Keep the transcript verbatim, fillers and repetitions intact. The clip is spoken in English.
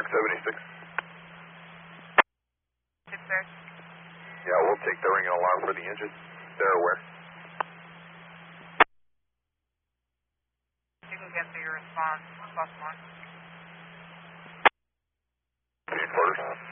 seventy-six. Six there. Yeah, we'll take the ring alarm for the engine. They're aware. You can get to your response. Plus one. First.